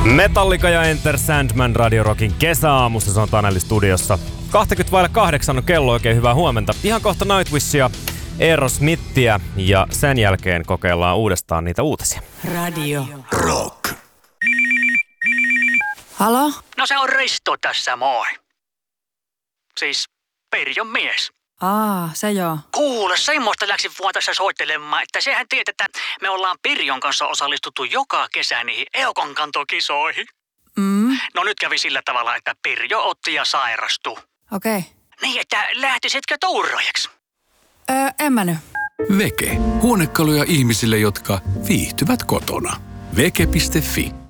Metallica ja Enter Sandman Radio Rockin kesäaamussa, se on Taneli studiossa. 7:20 on kello, oikein hyvää huomenta. Ihan kohta Nightwishia, Aerosmithia ja sen jälkeen kokeillaan uudestaan niitä uutisia. Radio Rock. Halo? No se on Risto tässä, moi. Siis Pirjon mies. Se joo. Kuule, semmoista läksin vaan tässä soittelemaan, että sehän tiedät, että me ollaan Pirjon kanssa osallistuttu joka kesä niihin EOKon kantokisoihin. No nyt kävi sillä tavalla, että Pirjo otti ja sairastui. Okei. Niin, että lähtisitkö touraajaksi? En mä nyt. Veke. Huonekaluja ihmisille, jotka viihtyvät kotona. Veke.fi.